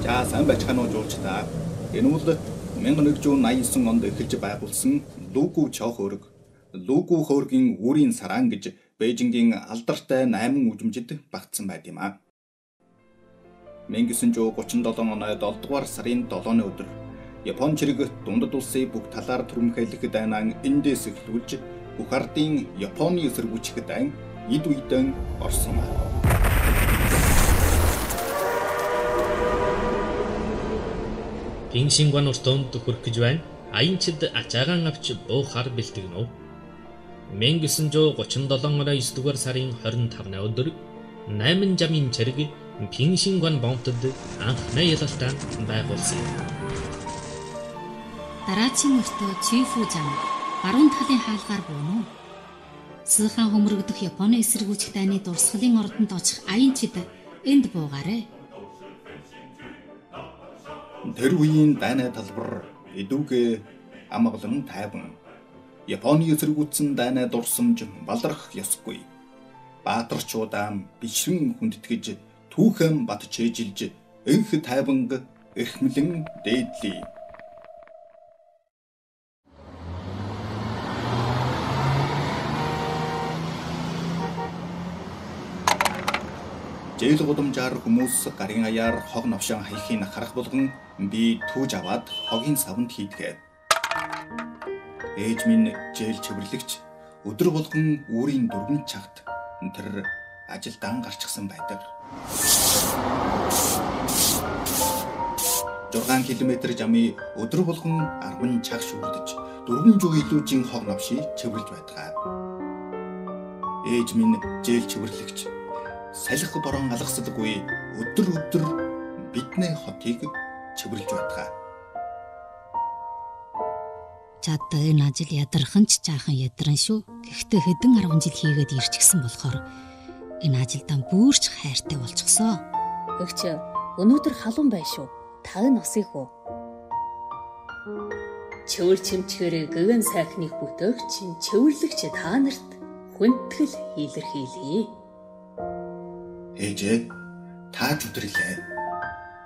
За сайн байцгаана уу жуулчдаа. Энэ бол 1989 онд эхэлж байгуулсан Лугу Чохөрөг, Лугу хөөргийн үүрийн сараан гэж Бээжингийн алдартай 8 үжимжид багтсан байт юм а. 1937 оны 7 дугаар сарын 7-ны өдөр Япон чирэг дундад улсын бүх талаар түрэмхээлэх дайнан эндээс эхлүүлж бүх ардын Японы эсэргүүцэх дайн эд үйдэн орсон юм. Пиншингван уртонд хүрэх гэж байна. Аянчид ачаагаан авч буухаар бэлтгэнэ. 1937 оны 9 дугаар сарын 25-ны өдөр 8 жамын чирэг Пиншингван бомтод анхны ялалтаа байгуулсан юм. Дараачийн өртөө Чифу зам баруун талын хаалгаар буунав. Сүүхэн хөмрөгдөх Японы эсэргүүцэх дайны дурсгалын ордонд очих аянчид энд буугаарай. Тэр үеийн дайны талбар эдүүгээ амгалан тайван. Японы эсэргүүцсэн дайны дурсамж баларх ёсгүй. Баатарчуудаа бишрэн хүндэтгэж түүхэн бат чэжилж энх тайванг эрхмлэн дээдлээ. Жээл гудамжаар хүмүүс гарын аяар хог новшон хаяхын харах болгон би түүж аваад хогийн савнд хийдгээ. Ээж минь жээл чивэрлэгч өдөр болгон үүрийн дөрвөн цагт тэр ажилдаа гарчихсан байдаг. 6 км жамын өдөр болгон 10 цаг шүрдэж 400 илүүжийн хог новшийг чивэрлж байдаг. Ээж минь жээл чивэрлэгч салхи борон алгасалгүй өдөр бидний хотыг чивэрлж байдаг. Чад энэ ажил ядархан ч жаахан ядран шүү. Гэхдээ хэдэн 10 жил хийгээд ирчихсэн болохоор энэ ажилдаа бүрч хайртай болчихсон. Өгч өнөөдөр халуун байна шүү. Та нь усыг уу? Чөвөр чимчгэрээ гэгэн сайхныг бүтээгч чөвөрлөгч та нарт хүндэтгэл илэрхийлье. Ээжээ, тааж өдөрлөө.